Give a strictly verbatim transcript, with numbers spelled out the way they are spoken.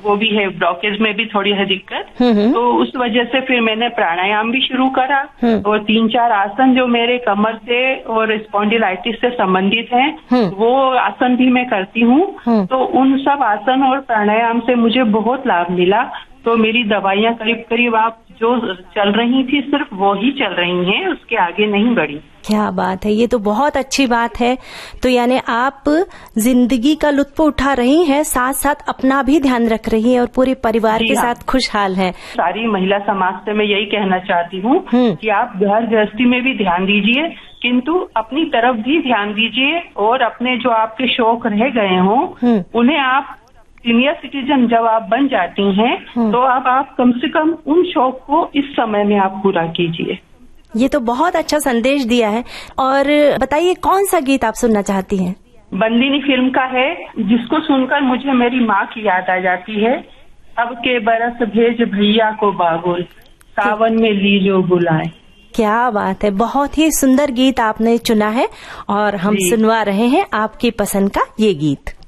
वो भी है, ब्लॉकेज में भी थोड़ी है दिक्कत, तो उस वजह से फिर मैंने प्राणायाम भी शुरू करा और तीन चार आसन जो मेरे कमर से और स्पॉन्डिलाइटिस से संबंधित हैं वो आसन भी मैं करती हूँ। तो उन सब आसन और प्राणायाम से मुझे बहुत लाभ मिला। तो मेरी दवाइयाँ करीब करीब आप जो चल रही थी सिर्फ वो ही चल रही हैं, उसके आगे नहीं बढ़ी। क्या बात है, ये तो बहुत अच्छी बात है। तो यानी आप जिंदगी का लुत्फ उठा रही हैं, साथ साथ अपना भी ध्यान रख रही हैं और पूरे परिवार के साथ खुशहाल हैं। सारी महिला समाज से मैं यही कहना चाहती हूँ कि आप घर गृहस्थी में भी ध्यान दीजिए, किंतु अपनी तरफ भी ध्यान दीजिए और अपने जो आपके शौक रह गए हों उन्हें आप सीनियर सिटीजन जब आप बन जाती हैं तो अब आप कम से कम उन शौक को इस समय में आप पूरा कीजिए। ये तो बहुत अच्छा संदेश दिया है। और बताइए कौन सा गीत आप सुनना चाहती हैं? बंदिनी फिल्म का है, जिसको सुनकर मुझे मेरी माँ की याद आ जाती है। अब के बरस भेज भैया को बागुल, सावन में लीजो बुलाए। क्या बात है, बहुत ही सुंदर गीत आपने चुना है और हम सुनवा रहे हैं आपकी पसंद का ये गीत।